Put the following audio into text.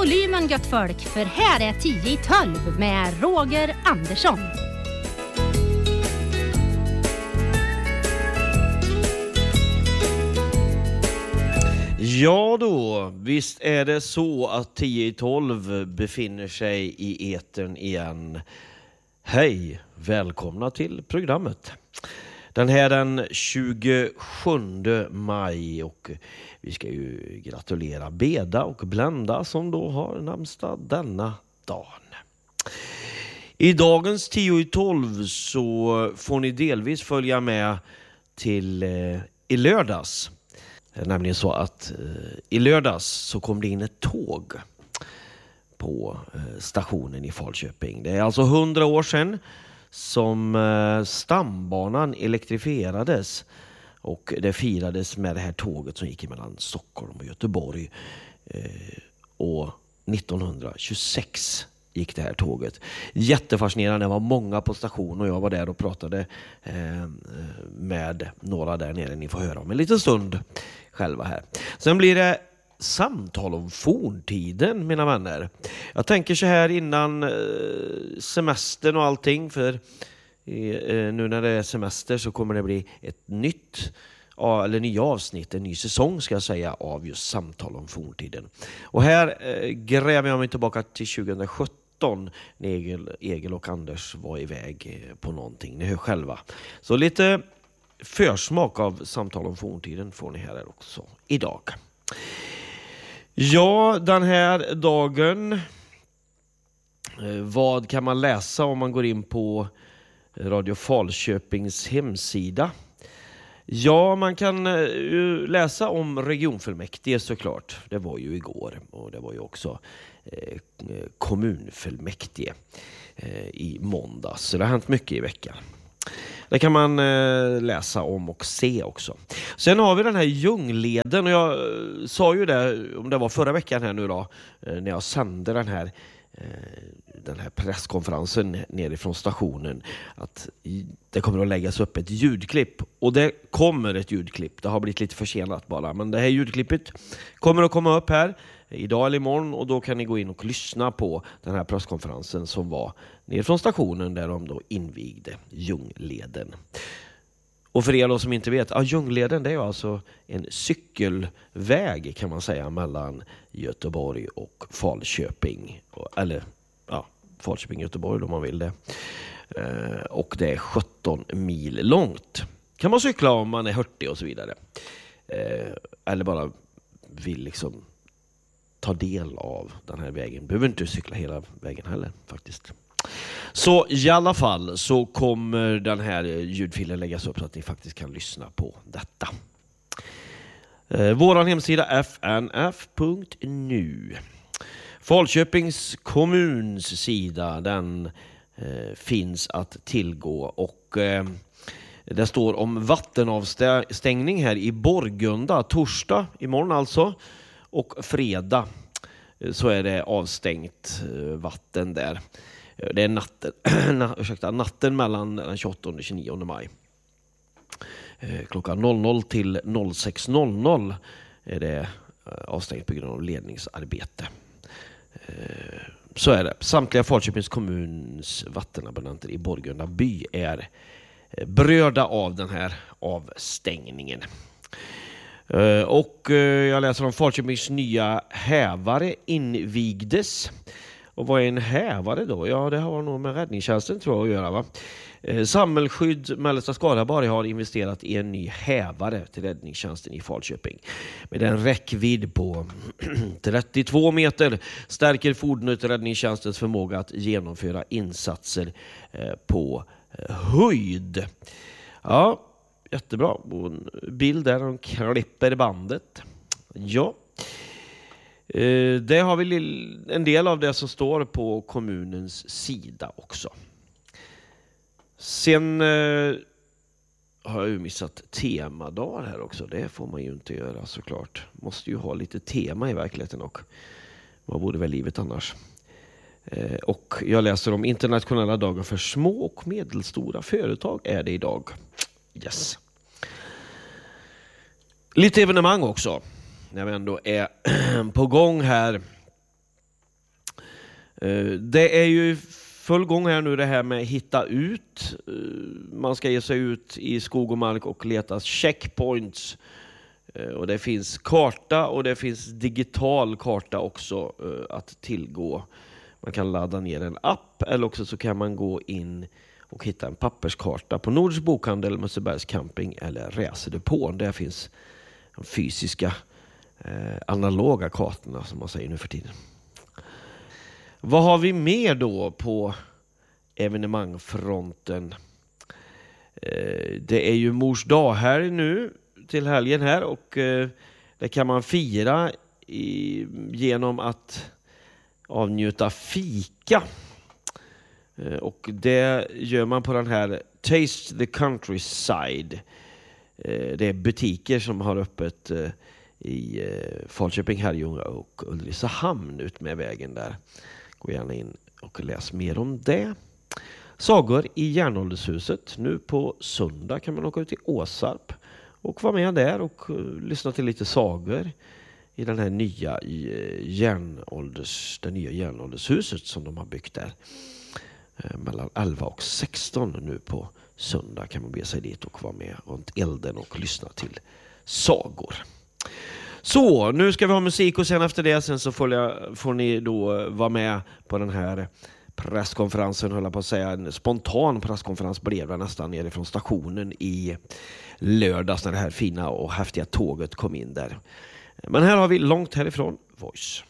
volymen gött folk, för här är 10 i 12 med Roger Andersson. Ja då, visst är det så att 10 i 12 befinner sig i etern igen. Hej, välkomna till programmet. Den här den 27 maj och vi ska ju gratulera Beda och Blenda som då har namnsdag denna dagen. I dagens 10 i 12 så får ni delvis följa med till i lördags. Det är nämligen så att i lördags så kom det in ett tåg på stationen i Falköping. Det är alltså 100 år sedan som stambanan elektrifierades och det firades med det här tåget som gick mellan Stockholm och Göteborg och 1926 gick det här tåget. Jättefascinerande, det var många på stationen och jag var där och pratade med några där nere. Ni får höra om en liten stund själva här. Sen blir det samtal om forntiden, mina vänner. Jag tänker så här innan semestern och allting, för nu när det är semester så kommer det bli ett nytt eller nya avsnitt, en ny säsong ska jag säga, av just samtal om forntiden. Och här gräver jag mig tillbaka till 2017 när Egil och Anders var iväg på någonting. Ni hör själva. Så lite försmak av samtal om forntiden får ni här också idag. Ja, den här dagen, vad kan man läsa om man går in på Radio Falköpings hemsida? Ja, man kan läsa om regionfullmäktige såklart. Det var ju igår och det var ju också kommunfullmäktige i måndags. Så det har hänt mycket i veckan. Det kan man läsa om och se också. Sen har vi den här Ljungleden och jag sa ju det, om det var förra veckan här nu då, när jag sände den här presskonferensen nerifrån stationen, att det kommer att läggas upp ett ljudklipp. Och det kommer ett ljudklipp. Det har blivit lite försenat bara. Men det här ljudklippet kommer att komma upp här idag eller imorgon. Och då kan ni gå in och lyssna på den här presskonferensen som var nerifrån stationen där de då invigde Ljungleden. Och för er då som inte vet, Ljungleden det är alltså en cykelväg kan man säga mellan Göteborg och Falköping. Eller Falköping, Göteborg om man vill det. Och det är 17 mil långt. Kan man cykla om man är hurtig och så vidare. Eller bara vill liksom ta del av den här vägen. Behöver inte cykla hela vägen heller faktiskt. Så i alla fall så kommer den här ljudfilen läggas upp så att ni faktiskt kan lyssna på detta. Våran hemsida fnf.nu. Falköpings kommuns sida, den finns att tillgå och det står om vattenavstängning här i Borgunda torsdag imorgon alltså och fredag så är det avstängt vatten där. Det är natten mellan den 28 och 29 maj. Klockan 00 till 06.00 är det avstängt på grund av ledningsarbete. Så är det. Samtliga Falköpings kommuns vattenabonnenter i Borgunda by är berörda av den här avstängningen. Och jag läser om Falköpings nya hävare invigdes. Och vad är en hävare då? Ja, det har nog med räddningstjänsten tror jag att göra va? Samhällsskydd Mellersta Skaraborg har investerat i en ny hävare till räddningstjänsten i Falköping. Med en räckvidd på 32 meter stärker fordonet räddningstjänstens förmåga att genomföra insatser på höjd. Ja, jättebra. Och en bild där de klipper bandet. Ja. Det har vi en del av det som står på kommunens sida också. Sen har jag ju missat temadagar här också. Det får man ju inte göra såklart. Måste ju ha lite tema i verkligheten och vad borde väl livet annars? Och jag läser om internationella dagar för små och medelstora företag är det idag. Yes. Lite evenemang också. När vi ändå är på gång här Det är ju full gång här nu det här med hitta ut. Man ska ge sig ut i skog och mark och leta checkpoints. Och det finns karta och det finns digital karta också att tillgå. Man kan ladda ner en app eller också så kan man gå in och hitta en papperskarta på Nordisk bokhandel, Mössebergs camping eller Reserdepån. Där finns de fysiska analoga kartorna som man säger nu för tiden. Vad har vi mer då på evenemangfronten? Det är ju Mors dag här nu till helgen här och det kan man fira genom att avnjuta fika. Och det gör man på den här Taste the Countryside. Det är butiker som har öppet i Falköping, Herrljunga och Ulricehamn ut med vägen där. Gå gärna in och läs mer om det. Sagor i Järnåldershuset. Nu på söndag kan man åka ut till Åsarp och vara med där och lyssna till lite sagor i den här nya järnåldershuset som de har byggt där. Mellan 11 och 16 nu på söndag kan man be sig dit och vara med runt elden och lyssna till sagor. Så, nu ska vi ha musik och sen efter det sen så får ni då vara med på den här presskonferensen, höll jag på att säga. En spontan presskonferens blev det nästan nerifrån stationen i lördags när det här fina och häftiga tåget kom in där. Men här har vi långt härifrån Voice.